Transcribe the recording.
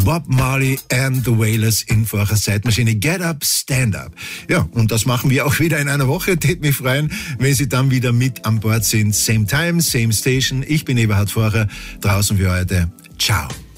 Bob Marley and the Wailers in Vorcher Zeitmaschine. Get up, stand up. Ja, und das machen wir auch wieder in einer Woche. Tät mich freuen, wenn Sie dann wieder mit an Bord sind. Same time, same station. Ich bin Eberhard Vorcher. Draußen für heute. Ciao.